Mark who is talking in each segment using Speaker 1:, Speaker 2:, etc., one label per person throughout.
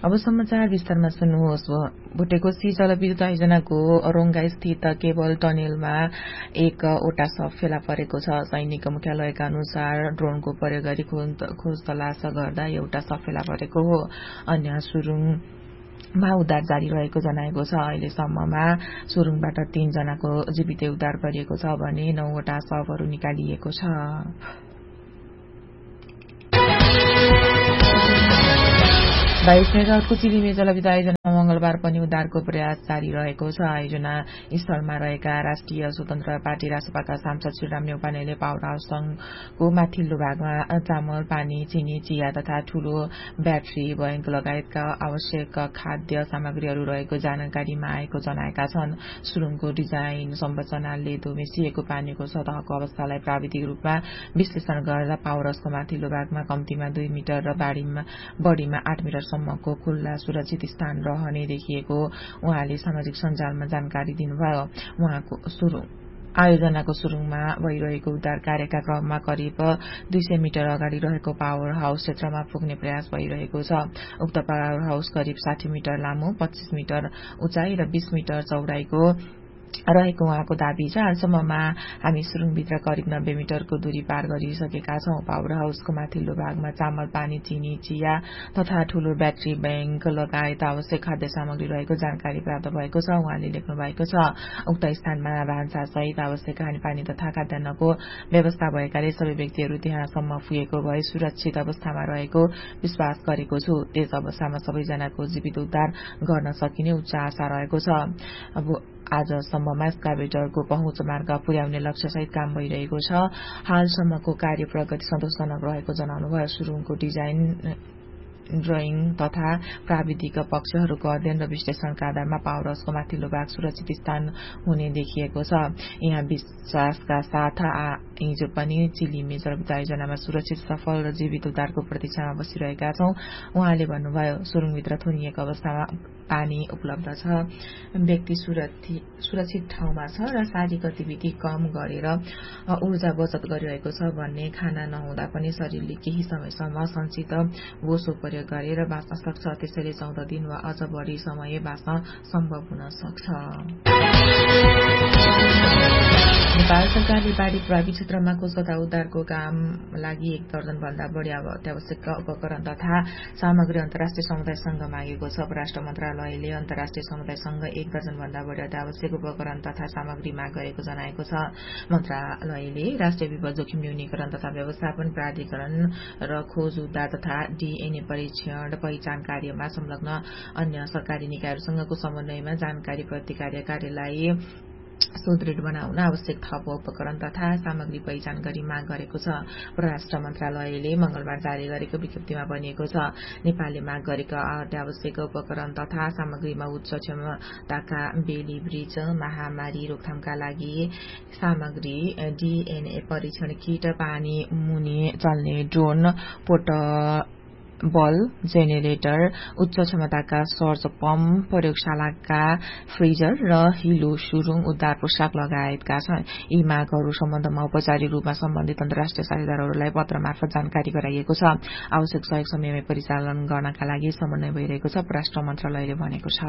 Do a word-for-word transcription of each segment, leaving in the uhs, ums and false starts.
Speaker 1: अब समाचार विस्तारमा सुन्नुहोस्। भुटेकोशी जलविद्युत आयोजनाको रोङ्गा स्थित केबल टनेलमा एक ओटा शव फेला परेको छ। सैनिक मुख्यालयका अनुसार ड्रोनको प्रयोग गरी खोज तलास गर्दा एउटा शव फेला परेको हो। अन्य सुरुङमा उद्धार जारी रहेको जनाएको छ। अहिलेसम्ममा सुरुङबाट तीन जनाको जीवितै उद्धार गरिएको छ भने नौवटा शवहरू निकालिएको छ। बाइस मेगावाटको चिलिमे जलविद्युत आयोजनामा मंगलबार पनि उद्धारको प्रयास जारी रहेको छ। आयोजना स्थलमा रहेका राष्ट्रिय स्वतन्त्र पार्टी रासपाका सांसद श्रीराम न्यौपानेले पावर हाउसको माथिल्लो भागमा चामल, पानी, चिनी, चिया तथा ठूलो ब्याट्री बैंक लगायतका आवश्यक खाद्य सामग्रीहरू रहेको जानकारीमा आएको जनाएका छन्। सुरुङको डिजाइन संरचनाले मिसिएको पानीको सतहको अवस्थालाई प्राविधिक रूपमा विश्लेषण गर्दा पावर हाउसको माथिल्लो भागमा कम्तीमा दुई मिटर र बढ़ीमा आठ मिटर सम्मको खुल्ला सुरक्षित स्थान रहने देखिएको उहाँले सामाजिक सञ्जालमा जानकारी दिनुभयो। उहाँको सुरुङ आयोजनाको सुरुङमा भइरहेको उद्धार कार्यका क्रममा करिब दुई सय मिटर अगाडि रहेको पावर हाउस क्षेत्रमा पुग्ने प्रयास भइरहेको छ। उक्त पावर हाउस करिब साठी मिटर लामो, पच्चीस मिटर उचाइ र बीस मिटर चौडाइको रहेको उहाँको दाबी छ। हालसम्ममा हामी सुरुङभित्र करिब नब्बे मिटरको दूरी पार गरिसकेका छौं। पावर हाउसको माथिल्लो भागमा चामल, पानी, चिनी, चिया तथा ठूलो ब्याट्री बैंक लगायत आवश्यक खाद्य सामग्री रहेको जानकारी प्राप्त भएको छ, उहाँले लेख्नु भएको छ। उक्त स्थानमा भान्सा सहित आवश्यक खानेपानी तथा खाद्यान्नको व्यवस्था भएकाले सबै व्यक्तिहरू त्यहाँसम्म पुगेको भए सुरक्षित अवस्थामा रहेको विश्वास गरेको छु। त्यस अवस्थामा सबैजनाको जीवित उद्धार गर्न सकिने उच्च आशा रहेको छ। अब आजसम्ममा एक्सकाभेटरको पहुँच मार्ग पुर्याउने लक्ष्यसहित काम भइरहेको छ। हालसम्मको कार्य प्रगति सन्तोषजनक रहेको जनाउनुभयो। सुरुङको डिजाइन, ड्रइङ तथा प्राविधिक पक्षहरूको अध्ययन र विश्लेषणका आधारमा पावर हाउसको माथिल्लो भाग सुरक्षित स्थान हुने देखिएको छ। यहाँ विश्वासका साथ हिजो पनि चिलिमे जलविद्युत आयोजनामा सुरक्षित, सफल र जीवित उद्धारको प्रतीक्षामा बसिरहेका छौं, उहाँले भन्नुभयो। सुरुङभित्र थुनिएको अवस्थामा पानी उपलब्ध छ, व्यक्ति सुरक्षित ठाउँमा छ र शारीरिक गतिविधि कम गरेर ऊर्जा बचत गरिरहेको छ भन्ने खाना नहुँदा पनि शरीरले केही समयसम्म सञ्चित बोसो प्रयोग गरेर बाँच्न सक्छ। त्यसैले चौध दिन वा अझ बढी समय बाँच्न सम्भव हुन सक्छ। नेपाल सरकारले बाढ़ी प्रभावित क्षेत्रमा खोज तथा उद्धारको काम लागि एक दर्जन भन्दा बढ़ी अत्यावश्यक उपकरण तथा सामग्री अन्तर्राष्ट्रिय समुदायसँग मागेको छ। परराष्ट्र मन्त्रालयले अन्तर्राष्ट्रिय समुदायसँग एक दर्जन भन्दा बढ़ी अत्यावश्यक उपकरण तथा सामग्री माग गरेको जनाएको छ। मन्त्रालयले राष्ट्रिय विपद जोखिम न्यूनीकरण तथा व्यवस्थापन प्राधिकरण र खोज उद्धार तथा डीएनए परीक्षण पहिचान कार्यमा संलग्न अन्य सरकारी निकायहरूसँगको समन्वयमा जानकारी प्रति कार्यलाई सुदृढ बनाउन आवश्यक थप उपकरण तथा सामग्री पहिचान गरी माग गरेको छ। परराष्ट्र मन्त्रालयले मंगलबार जारी गरेको विज्ञप्तिमा भनिएको छ, नेपालले माग गरेका अत्यावश्यक उपकरण तथा सामग्रीमा उच्च क्षमताका बेली ब्रिज, महामारी रोकथामका लागि सामग्री, डीएनए परीक्षण किट, पानी मुनि चल्ने ड्रोन, पोर्टेबल जेनेरेटर, उच्च क्षमताका सर्च पम्प, प्रयोगशालाका फ्रिजर र हिलो सुरुङ उद्धार पोशाक लगायतका छन्। यी मागहरू सम्बन्धमा औपचारिक रूपमा सम्बन्धित अन्तर्राष्ट्रिय साझेदारहरूलाई पत्र मार्फत जानकारी गराइएको छ। आवश्यक सहयोग समयमै परिचालन गर्नका लागि समन्वय भइरहेको छ, परराष्ट्र मन्त्रालयले भनेको छ।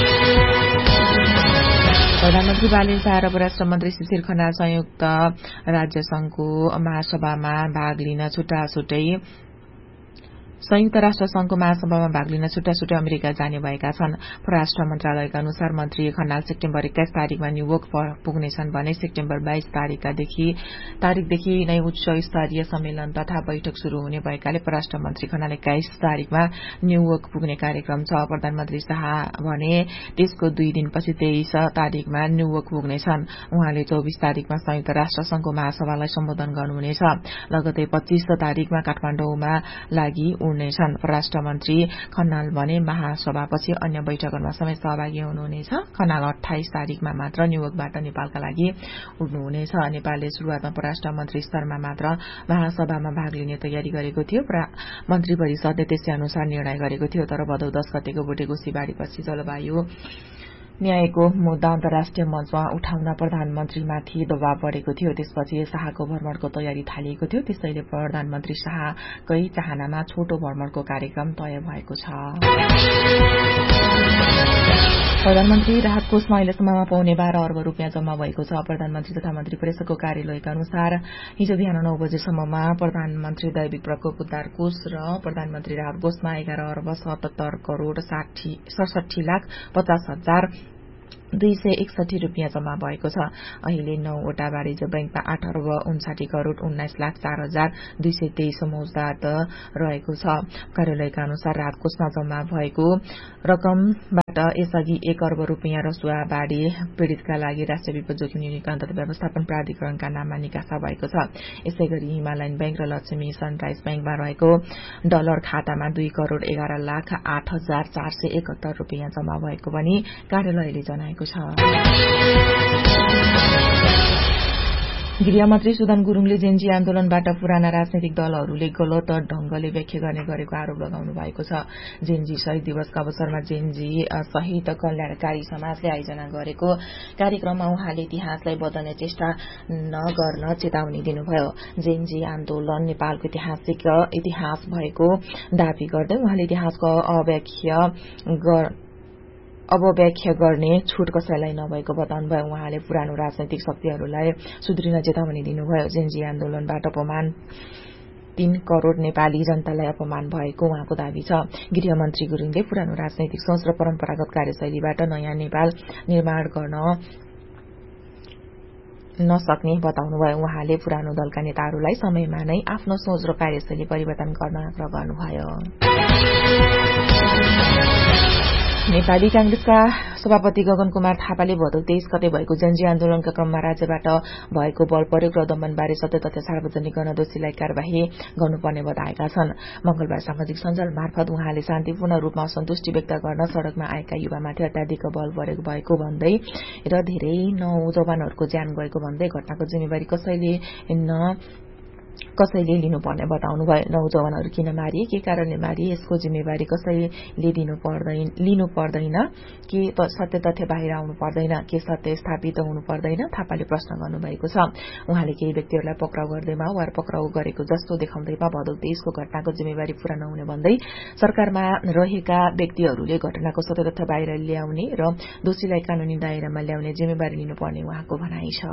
Speaker 1: प्रधानमन्त्री बालेन शाह र परराष्ट्र मन्त्री शिशिर खनाल संयुक्त राज्य संघको महासभामा भाग लिन छुट्टा छुट्टै संयुक्त राष्ट्र संघको महासभामा भाग लिन छुट्टा छुट्टै अमेरिका जाने भएका छन्। परराष्ट्र मन्त्रालयका अनुसार मन्त्री खनाल सेप्टेम्बर एक्काइस तारिकमा न्यूयोर्क पुग्नेछन् भने सेप्टेम्बर बाइस तारिकदेखि नै उच्च स्तरीय सम्मेलन तथा बैठक शुरू हुने भएकाले परराष्ट्र मन्त्री खनाल एक्काइस तारिकमा न्यूयोर्क पुग्ने कार्यक्रम छ। प्रधानमन्त्री शाह भने त्यसको दुई दिनपछि तेइस तारिकमा न्यूयोर्क पुग्नेछन्। उहाँले चौबिस तारिकमा संयुक्त राष्ट्र संघको महासभालाई सम्बोधन गर्नुहुनेछ। लगतै पच्चीस तारिकमा काठमाडौँमा लागि उड्नेछन्। परराष्ट्र मन्त्री खनाल भने महासभापछि अन्य बैठकहरूमा समेत सहभागी हुनुहुनेछ। खनाल अठाइस तारिकमा मात्र न्यूयोर्कबाट नेपालका लागि उड्नुहुनेछ। नेपालले शुरूआतमा परराष्ट्र मन्त्री स्तरमा मात्र महासभामा भाग लिने तयारी गरेको थियो। मन्त्री परिषदले त्यसै अनुसार निर्णय गरेको थियो। तर भदौ दश गतेको भुटेकोशी बाढ़ीपछि जलवायु न्यायको मुद्दा अन्तर्राष्ट्रिय मञ्चमा उठाउन प्रधानमन्त्रीमाथि दबाव बढेको थियो। त्यसपछि शाहको भ्रमणको तयारी थालिएको थियो। त्यसैले प्रधानमन्त्री शाहकै चाहनामा छोटो भ्रमणको कार्यक्रम तय भएको छ। प्रधानमन्त्री राहत कोषमा अहिलेसम्ममा पाउने बाह्र अर्ब रूपियाँ जम्मा भएको छ। प्रधानमन्त्री तथा मन्त्री परिषदको कार्यालयका अनुसार हिजो बिहान नौ बजेसम्ममा प्रधानमन्त्री दैविक प्रकोप उद्धार कोष र प्रधानमन्त्री राहत कोषमा एघार अर्ब सतहत्तर करोड़ सडसठी लाख पचास हजार दुई सय एकसठी रूपियाँ जम्मा भएको छ। अहिले नौवटा वाणिज्य बैंकमा आठ अर्ब उन्साठी करोड़ उन्नाइस लाख चार हजार दुई सय तेइस मौजदात रहेको छ। कार्यालयका अनुसार राहत कोषमा जम्मा भएको रकमबाट यसअघि एक अर्ब रूपियाँ रसुवा बाढ़ी पीड़ितका लागि राष्ट्रिय विपद जोखिम न्यूनीकरण तथा व्यवस्थापन प्राधिकरणका नाममा निकासा भएको छ। यसै गरी हिमालयन बैंक र लक्ष्मी सनराइज बैंकमा रहेको डलर खातामा दुई करोड़ एघार लाख आठ हजार चार सय एकहत्तर रूपियाँ जम्मा भएको पनि कार्यालयले जनाएको छ। गृहमन्त्री सुदन गुरूङले जेन्जी आन्दोलनबाट पुराना राजनैतिक दलहरूले गलत ढंगले व्याख्या गर्ने गरेको आरोप लगाउनु भएको छ। जेन्जी शहीद दिवसका अवसरमा जेन्जी सहित कल्याणकारी समाजले आयोजना गरेको कार्यक्रममा उहाँले इतिहासलाई बदल्ने चेष्टा नगर्न चेतावनी दिनुभयो। जेन्जी आन्दोलन नेपालको ऐतिहासिक इतिहास भएको दावी गर्दै उहाँले इतिहासको अव्याख्या अब व्याख्या गर्ने छूट कसैलाई नभएको बताउनुभयो। उहाँले पुरानो राजनैतिक शक्तिहरूलाई सुध्रिन चेतावनी दिनुभयो। जेन्जी आन्दोलनबाट अपमान तीन करोड़ नेपाली जनतालाई अपमान भएको उहाँको दावी छ। गृहमन्त्री गुरूङले पुरानो राजनैतिक सोच र परम्परागत कार्यशैलीबाट नयाँ नेपाल निर्माण गर्न नसक्ने बताउनुभयो। उहाँले पुरानो दलका नेताहरूलाई समयमा नै आफ्नो सोच र कार्यशैली परिवर्तन गर्न आग्रह गर्नुभयो। नेपाली कांग्रेसका सभापति गगन कुमार थापाले भदौ तेइस गते भएको जेन्जी आन्दोलनका क्रममा राज्यबाट भएको बल प्रयोग र दमनबारे सत्य तथ्य सार्वजनिक गर्न दोषीलाई कार्यवाही गर्नुपर्ने बताएका छन्। मंगलबार सामाजिक सञ्जाल मार्फत उहाँले शान्तिपूर्ण रूपमा असन्तुष्टि व्यक्त गर्न सड़कमा आएका युवामाथि अत्याधिक बल प्रयोग भएको भन्दै र धेरै नौजवानहरूको ज्यान गएको भन्दै घटनाको जिम्मेवारी कसैले न कसैले लिनुपर्ने बताउनुभयो। नौजवानहरू किन मारिए, के कारणले मारिए, यसको जिम्मेवारी कसैले लिनु पर्दैन लिनु पर्दैन के सत्य तथ्य बाहिर आउनु पर्दैन, के सत्य स्थापित हुनु पर्दैन, थापाले प्रश्न गर्नुभएको छ। उहाँले केही व्यक्तिहरूलाई पक्राउ गर्दैमा वा पक्राउ गरेको जस्तो देखाउँदैमा भदौ तेइसको घटनाको जिम्मेवारी पूरा नहुने भन्दै सरकारमा रहेका व्यक्तिहरूले घटनाको सत्य तथ्य बाहिर ल्याउने र दोषीलाई कानूनी दायरामा ल्याउने जिम्मेवारी लिनुपर्ने उहाँको भनाइ छ।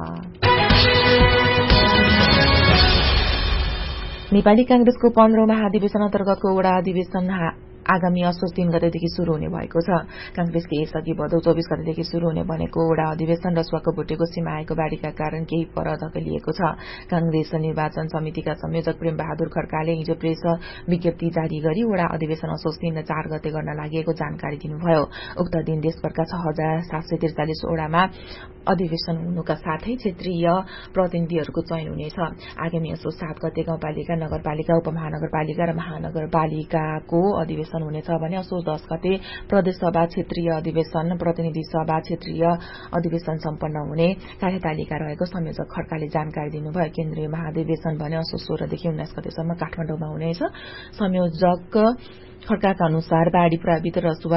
Speaker 1: नेपाली कांग्रेसको पन्ध्रौं महाधिवेशन अन्तर्गतको वडा अधिवेशन आगामी असोज तीन गतेदेखि शुरू हुने भएको छ। कांग्रेसले यसअघि भदौ चौबीस गतेदेखि शुरू हुने भनेको वडा अधिवेशन रसुवाको भुटेको सीमा आएको बाढ़ीका कारण केही पर धकेलिएको छ। कांग्रेस निर्वाचन समितिका संयोजक प्रेम बहादुर खड्काले हिजो प्रेस विज्ञप्ति जारी गरी वडा अधिवेशन असोज तीन र चार गते गर्न लागि जानकारी दिनुभयो। उक्त दिन देशभरका छ हजार सात सय त्रिचालिस वडामा अधिवेशन हुनुका साथै क्षेत्रीय प्रतिनिधिहरूको चयन हुनेछ। आगामी असोज सात गते गाउँपालिका, नगरपालिका, उपमहानगरपालिका र महानगरपालिकाको अधिवेशन हुनेछ भने असोज दस गते प्रदेश सभा, क्षेत्रीय अधिवेशन, प्रतिनिधि सभा, क्षेत्रीय अधिवेशन सम्पन्न हुने कार्यतालिका रहेको संयोजक खड्काले जानकारी दिनुभयो। केन्द्रीय महाधिवेशन भने असोज सोह्रदेखि उन्नाइस गतेसम्म काठमाडौँमा हुनेछ। संयोजक खड्काका अनुसार बाढ़ी प्रभावित रसुवा,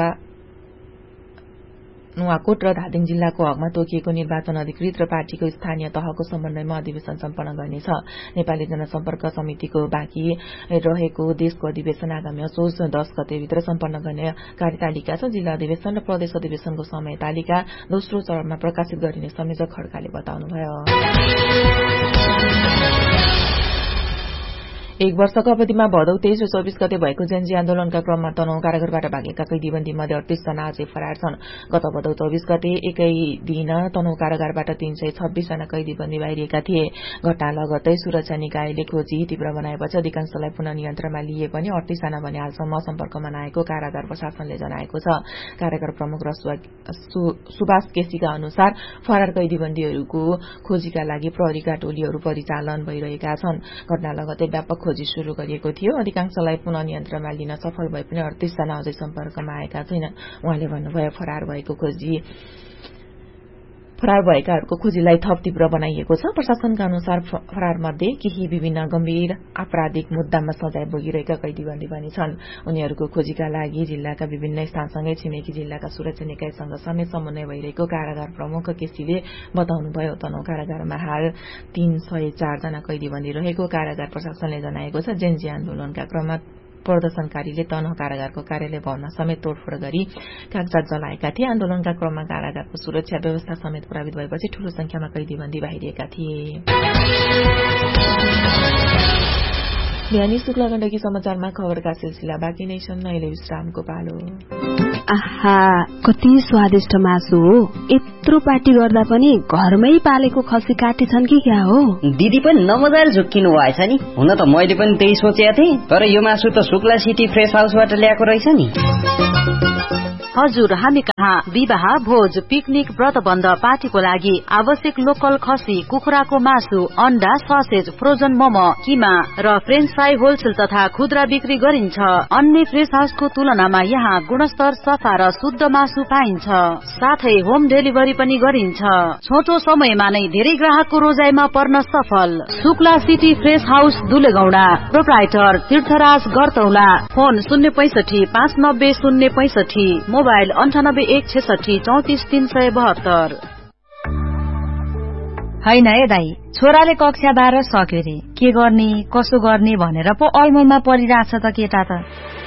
Speaker 1: नुवाकोट र धादिङ जिल्लाको हकमा तोकिएको निर्वाचन अधिकृत र पार्टीको स्थानीय तहको समन्वयमा अधिवेशन सम्पन्न गर्नेछ। नेपाली जनसम्पर्क समितिको बाँकी रहेको देशको अधिवेशन आगामी असोज दस गतेभित्र सम्पन्न गर्ने कार्यतालिका छ। जिल्ला अधिवेशन र प्रदेश अधिवेशनको समय तालिका दोस्रो चरणमा प्रकाशित गरिने संयोजक खड्काले बताउनुभयो। एक वर्षको अवधिमा भदौ तेइस र चौबीस गते भएको जेन्जी आन्दोलनका क्रममा तनहुँ कारागारबाट भागेका कैदीबन्दी मध्ये अडतीस जना अझै फरार छन्। गत भदौ चौबीस गते एकै दिन तनहुँ कारागारबाट तीन सय छब्बीस जना कैदीबन्दी बाहिरिएका थिए। घटना लगत्तै सुरक्षा निकायले खोजी तीव्र बनाएपछि अधिकांशलाई पुनः नियन्त्रणमा लिए पनि अडतीस जना भने हालसम्म सम्पर्कमा नआएको कारागार प्रशासनले जनाएको छ। कारागार प्रमुख रसुवा सुभाष केसीका अनुसार फरार कैदीबन्दीहरूको खोजीका लागि प्रहरीका टोलीहरू परिचालन भइरहेका छन्। घटना लगत्तै व्यापक खोजी शुरू गरिएको थियो। अधिकांशलाई पुनः नियन्त्रणमा लिन सफल भए पनि अडतीस जना अझै सम्पर्कमा आएका छैनन्। उहाँले भन्नुभयो, फरार भएको खोजी फरार भएकाहरूको खोजीलाई थप तीव्र बनाइएको छ। प्रशासनका अनुसार फरार मध्ये केही विभिन्न गम्भीर आपराधिक मुद्दामा सजाय भोगिरहेका कैदीबन्दी पनि छन्। उनीहरूको खोजीका लागि जिल्लाका विभिन्न स्थानसँगै छिमेकी जिल्लाका सुरक्षा निकायसँग समेत समन्वय भइरहेको कारागार प्रमुख केसीले बताउनुभयो। तनहुँ कारागारमा हाल तीन सय चार जना कैदीबन्दी रहेको कारागार प्रशासनले जनाएको छ। जेन्जी आन्दोलनका क्रममा प्रदर्शनकारीले तनहुँ कारागारको कार्यालय भवनमा समेत तोडफोड गरी कागजात जलाएका थिए। आन्दोलनका क्रममा कारागारको सुरक्षा व्यवस्था समेत प्रभावित भएपछि ठूलो संख्यामा कैदीबन्दी बाहिरिएका थिए। बिहानी शुक्ला गण्डकी समाचारमा खबरका सिलसिला बाँकी नै छन्। अहिले विश्रामको पालो।
Speaker 2: आहा, कति स्वादिष्ट मासु हो। यत्रो पार्टी गर्दा पनि घरमै पालेको खसी काटेछन् कि क्या हो?
Speaker 3: दिदी पनि नमजाले झुक्किनु भएछ नि। हुन त मैले पनि त्यही सोचेको थिएँ, तर यो मासु त शुक्ला सिटी फ्रेस हाउसबाट ल्याएको रहेछ नि।
Speaker 4: हजुर, हामी कहाँ विवाह, भोज, पिकनिक, व्रतबन्ध, पार्टीको लागि आवश्यक लोकल खसी, कुखुराको मासु, अण्डा, ससेज, फ्रोजन मोमो, किमा र फ्रेन्च फ्राई होलसेल तथा खुद्रा बिक्री गरिन्छ। अन्य फ्रेस हाउसको तुलनामा यहाँ गुणस्तर, सफा र शुद्ध मासु पाइन्छ। साथै होम डेलिभरी पनि गरिन्छ। छोटो समयमा नै धेरै ग्राहकको रोजाइमा पर्न सफल। Shukla city fresh house दुलेगौडा, proprietor तीर्थराज गरतौला। फोन शून्य पैसठी पाँच नब्बे शून्य पैसठी, मोबाइल अन्ठानब्बे एक छेसठी चौतिस तीन सय बहत्तर।
Speaker 5: हैन है दाई, छोराले कक्षा बाह्र सक्यो रे, के गर्ने कसो गर्ने भनेर पो अलमलमा परिरहेछ त केटा त।